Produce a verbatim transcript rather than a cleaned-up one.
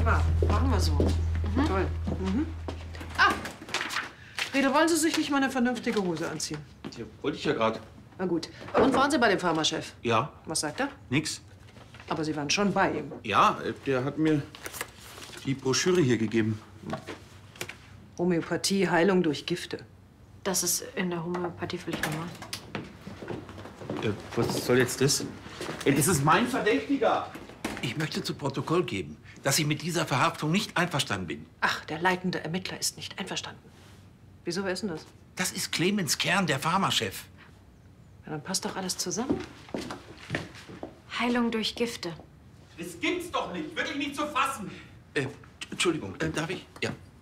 Prima. Machen wir so. Mhm. Toll. Mhm. Ah! Rede, wollen Sie sich nicht mal eine vernünftige Hose anziehen? Ja, wollte ich ja gerade. Na gut. Und waren Sie bei dem Pharmachef? Ja. Was sagt er? Nix. Aber Sie waren schon bei ihm. Ja, der hat mir die Broschüre hier gegeben. Homöopathie, Heilung durch Gifte. Das ist in der Homöopathie völlig normal. Äh, was soll jetzt das? Ey, das ist mein Verdächtiger. Ich möchte zu Protokoll geben, dass ich mit dieser Verhaftung nicht einverstanden bin. Ach, der leitende Ermittler ist nicht einverstanden. Wieso, wer ist denn das? Das ist Clemens Kern, der Pharmachef. Ja, dann passt doch alles zusammen. Heilung durch Gifte. Das gibt's doch nicht. Wirklich nicht zu fassen. Äh, Entschuldigung, äh, darf ich? Ja.